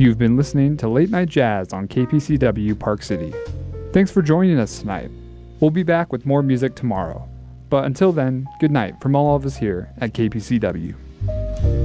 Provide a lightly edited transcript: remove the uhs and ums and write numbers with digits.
You've been listening to Late Night Jazz on KPCW Park City. Thanks for joining us tonight. We'll be back with more music tomorrow. But until then, good night from all of us here at KPCW.